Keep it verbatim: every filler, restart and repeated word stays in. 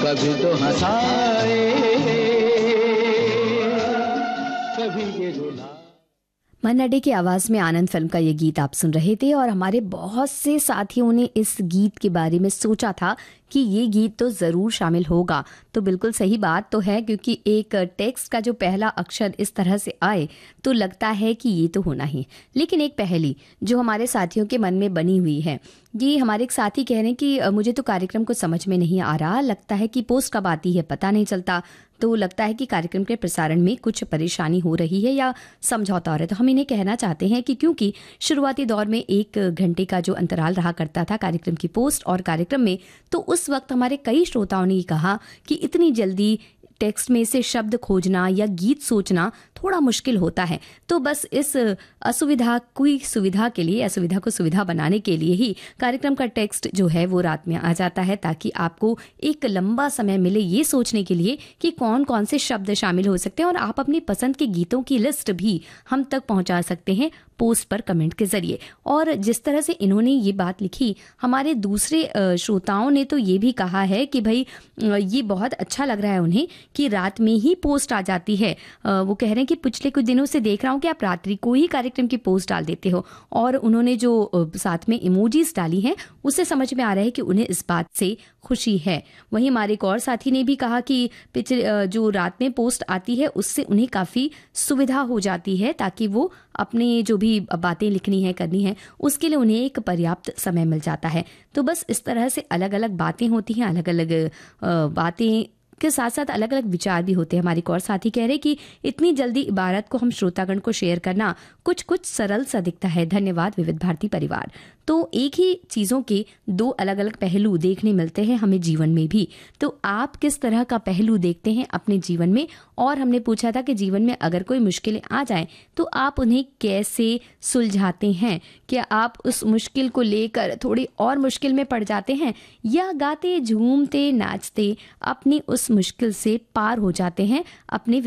कभी तो हंसाए, कभी ये रुला। मन्ना डे की आवाज़ में आनंद फिल्म का ये गीत आप सुन रहे थे। और हमारे बहुत से साथियों ने इस गीत के बारे में सोचा था कि ये गीत तो ज़रूर शामिल होगा। तो बिल्कुल सही बात तो है, क्योंकि एक टेक्स्ट का जो पहला अक्षर इस तरह से आए तो लगता है कि ये तो होना ही। लेकिन एक पहेली जो हमारे साथियों के मन में बनी हुई है, ये हमारे एक साथी कह रहे हैं कि मुझे तो कार्यक्रम को समझ में नहीं आ रहा, लगता है कि पोस्ट कब आती है पता नहीं चलता, तो लगता है कि कार्यक्रम के प्रसारण में कुछ परेशानी हो रही है या समझौता हो रहा है। तो हम इन्हें कहना चाहते हैं कि क्योंकि शुरुआती दौर में एक घंटे का जो अंतराल रहा करता था कार्यक्रम की पोस्ट और कार्यक्रम में, तो उस वक्त हमारे कई श्रोताओं ने कहा कि इतनी जल्दी टेक्स्ट में से शब्द खोजना या गीत सोचना थोड़ा मुश्किल होता है। तो बस इस असुविधा की सुविधा के लिए, असुविधा को सुविधा बनाने के लिए ही कार्यक्रम का टेक्स्ट जो है वो रात में आ जाता है, ताकि आपको एक लंबा समय मिले ये सोचने के लिए कि कौन कौन से शब्द शामिल हो सकते हैं। और आप अपनी पसंद के गीतों की लिस्ट भी हम तक पहुंचा सकते हैं पोस्ट पर कमेंट के जरिए। और जिस तरह से इन्होंने ये बात लिखी, हमारे दूसरे श्रोताओं ने तो ये भी कहा है कि भाई ये बहुत अच्छा लग रहा है उन्हें कि रात में ही पोस्ट आ जाती है। वो कह रहे हैं कि पिछले कुछ दिनों से देख रहा हूँ कि आप रात्रि को ही कार्यक्रम की पोस्ट डाल देते हो। और उन्होंने जो साथ में इमोजीज डाली हैं उससे समझ में आ रहा है कि उन्हें इस बात से खुशी है। वहीं हमारे एक और साथी ने भी कहा कि पिछले जो रात में पोस्ट आती है उससे उन्हें काफ़ी सुविधा हो जाती है, ताकि वो अपने जो भी बातें लिखनी है करनी है उसके लिए उन्हें एक पर्याप्त समय मिल जाता है। तो बस इस तरह से अलग अलग बातें होती हैं, अलग अलग बातें के साथ साथ अलग अलग विचार भी होते हैं। हमारे एक और साथी कह रहे कि इतनी जल्दी इबारत को हम श्रोतागण को शेयर करना कुछ कुछ सरल सा दिखता है। धन्यवाद विविध भारती परिवार। तो एक ही चीज़ों के दो अलग अलग पहलू देखने मिलते हैं हमें जीवन में भी। तो आप किस तरह का पहलू देखते हैं अपने जीवन में? और हमने पूछा था कि जीवन में अगर कोई मुश्किलें आ जाएं तो आप उन्हें कैसे सुलझाते हैं? क्या आप उस मुश्किल को लेकर थोड़ी और मुश्किल में पड़ जाते हैं, या गाते झूमते नाचते अपनी उस मुश्किल से पार हो जाते हैं? अपने